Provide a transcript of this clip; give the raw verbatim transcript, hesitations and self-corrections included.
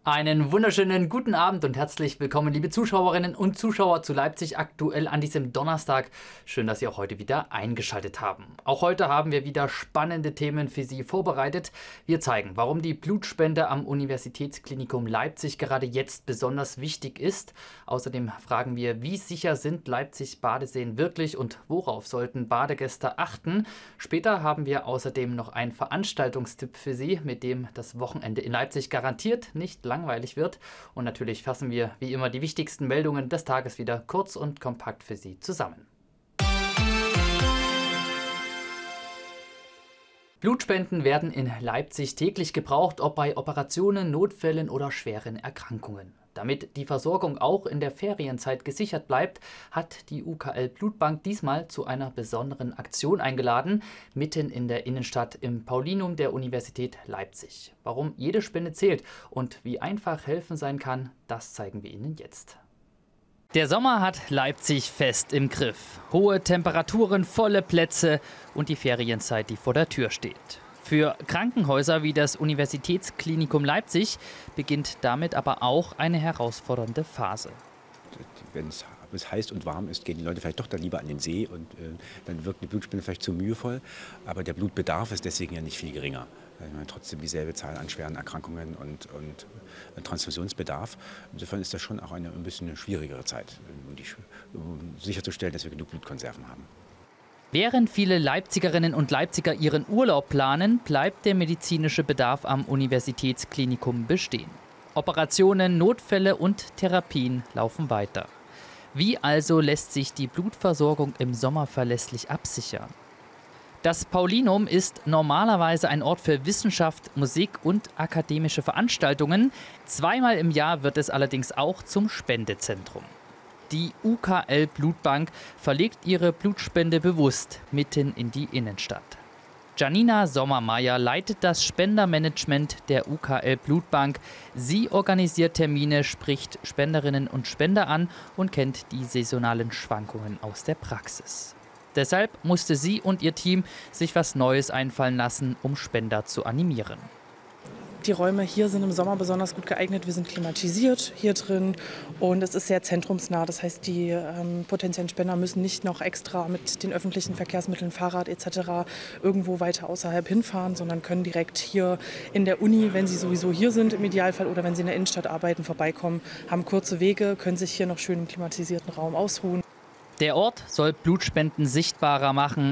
Einen wunderschönen guten Abend und herzlich willkommen, liebe Zuschauerinnen und Zuschauer zu Leipzig aktuell an diesem Donnerstag. Schön, dass Sie auch heute wieder eingeschaltet haben. Auch heute haben wir wieder spannende Themen für Sie vorbereitet. Wir zeigen, warum die Blutspende am Universitätsklinikum Leipzig gerade jetzt besonders wichtig ist. Außerdem fragen wir, wie sicher sind Leipzig Badeseen wirklich und worauf sollten Badegäste achten. Später haben wir außerdem noch einen Veranstaltungstipp für Sie, mit dem das Wochenende in Leipzig garantiert nicht langweilig wird. Und natürlich fassen wir wie immer die wichtigsten Meldungen des Tages wieder kurz und kompakt für Sie zusammen. Blutspenden werden in Leipzig täglich gebraucht, ob bei Operationen, Notfällen oder schweren Erkrankungen. Damit die Versorgung auch in der Ferienzeit gesichert bleibt, hat die U K L Blutbank diesmal zu einer besonderen Aktion eingeladen, mitten in der Innenstadt im Paulinum der Universität Leipzig. Warum jede Spende zählt und wie einfach helfen sein kann, das zeigen wir Ihnen jetzt. Der Sommer hat Leipzig fest im Griff. Hohe Temperaturen, volle Plätze und die Ferienzeit, die vor der Tür steht. Für Krankenhäuser wie das Universitätsklinikum Leipzig beginnt damit aber auch eine herausfordernde Phase. Wenn es heiß und warm ist, gehen die Leute vielleicht doch dann lieber an den See und äh, dann wirkt eine Blutspende vielleicht zu mühevoll. Aber der Blutbedarf ist deswegen ja nicht viel geringer. Ich meine, trotzdem dieselbe Zahl an schweren Erkrankungen und, und Transfusionsbedarf. Insofern ist das schon auch eine ein bisschen eine schwierigere Zeit, um, die, um sicherzustellen, dass wir genug Blutkonserven haben. Während viele Leipzigerinnen und Leipziger ihren Urlaub planen, bleibt der medizinische Bedarf am Universitätsklinikum bestehen. Operationen, Notfälle und Therapien laufen weiter. Wie also lässt sich die Blutversorgung im Sommer verlässlich absichern? Das Paulinum ist normalerweise ein Ort für Wissenschaft, Musik und akademische Veranstaltungen. Zweimal im Jahr wird es allerdings auch zum Spendezentrum. Die U K L Blutbank verlegt ihre Blutspende bewusst mitten in die Innenstadt. Janina Sommermeier leitet das Spendermanagement der U K L Blutbank. Sie organisiert Termine, spricht Spenderinnen und Spender an und kennt die saisonalen Schwankungen aus der Praxis. Deshalb musste sie und ihr Team sich was Neues einfallen lassen, um Spender zu animieren. Die Räume hier sind im Sommer besonders gut geeignet. Wir sind klimatisiert hier drin und es ist sehr zentrumsnah. Das heißt, die ähm, potenziellen Spender müssen nicht noch extra mit den öffentlichen Verkehrsmitteln, Fahrrad et cetera irgendwo weiter außerhalb hinfahren, sondern können direkt hier in der Uni, wenn sie sowieso hier sind im Idealfall oder wenn sie in der Innenstadt arbeiten, vorbeikommen, haben kurze Wege, können sich hier noch schön im klimatisierten Raum ausruhen. Der Ort soll Blutspenden sichtbarer machen,